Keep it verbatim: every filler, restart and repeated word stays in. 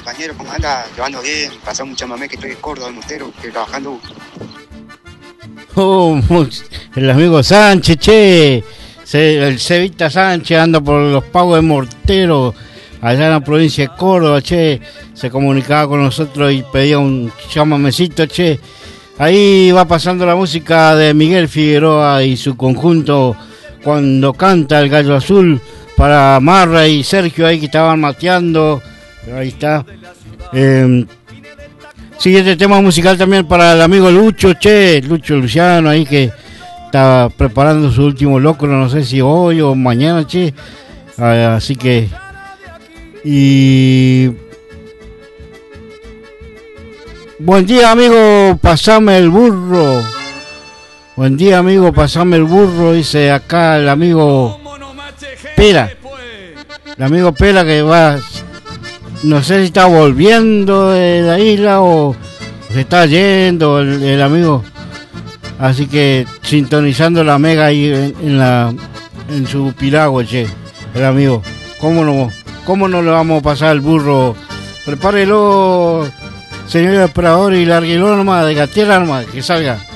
compañero, ¿cómo anda? Lo ando bien, pasamos un chamamé que estoy en Córdoba, en Mortero, estoy trabajando. Oh, el amigo Sánchez, che, el Cevita Sánchez anda por los pagos de Mortero, allá en la provincia de Córdoba, che, se comunicaba con nosotros y pedía un chamamecito, che. Ahí va pasando la música de Miguel Figueroa y su conjunto Cuando Canta el Gallo Azul, para Marra y Sergio ahí que estaban mateando. Ahí está. Eh, siguiente tema musical también para el amigo Lucho, che, Lucho Luciano ahí que está preparando su último locro, no sé si hoy o mañana, che. Ah, así que y buen día, amigo, pasame el burro. Buen día, amigo, pasame el burro, dice acá el amigo Pela. El amigo Pela que va, no sé si está volviendo de la isla o se está yendo el, el amigo. Así que sintonizando la mega ahí en, en la en su piragua, che, el amigo. ¿Cómo no, cómo no le vamos a pasar el burro? Prepárelo, señor operador, y larguelo nomás, de gatera nomás, que salga.